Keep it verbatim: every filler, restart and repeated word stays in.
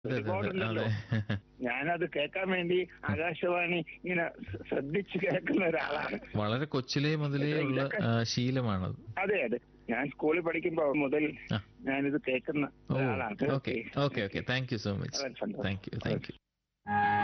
അതെ അതെ അതെ ഒരുപാടുണ്ടല്ലോ. അതെ. ഞാനത് കേൾക്കാൻ വേണ്ടി ആകാശവാണി ഇങ്ങനെ ശ്ര- ശ്രദ്ധിച്ച് കേൾക്കുന്ന ഒരാളാണ്. വളരെ കൊച്ചിലേ മുതലേ ഉള്ള ഇതൊക്കെ- ആ, ശീലമാണത്. അതെ അതെ, ഞാൻ സ്കൂളിൽ പഠിക്കുമ്പോ മുതൽ ആ. ഞാനിത് കേൾക്കുന്ന ഓ ഒരാളാണ്. Okay okay okay thank you so much. വളരെ സന്തോഷം. Thank you thank you.